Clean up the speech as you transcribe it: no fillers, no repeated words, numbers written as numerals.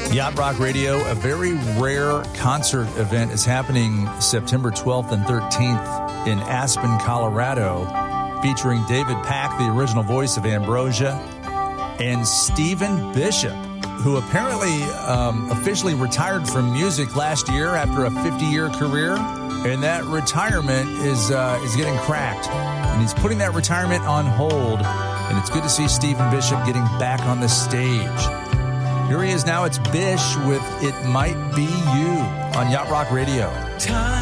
Yacht Rock Radio, a very rare concert event, is happening September 12th and 13th in Aspen, Colorado, featuring David Pack, the original voice of Ambrosia, and Stephen Bishop, who apparently officially retired from music last year after a 50-year career. And that retirement is getting cracked. And he's putting that retirement on hold. And it's good to see Stephen Bishop getting back on the stage. Here he is now. It's Bish with It Might Be You on Yacht Rock Radio.